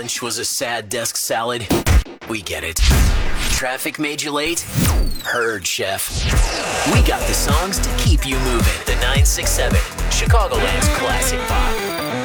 lunch was a sad desk salad? We get it. Traffic made you late? Heard, chef. We got the songs to keep you moving. The 967, Chicagoland's classic pop.